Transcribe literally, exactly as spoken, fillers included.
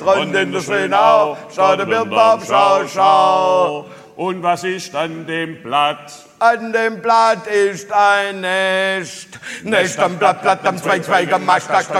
drunten in der Schönau, schau, der Birnbaum, schau, schau. Und was ist an dem Blatt? An dem Blatt ist ein Nest. Nest am Blatt, Blatt am Zweig, Zweig am Mast,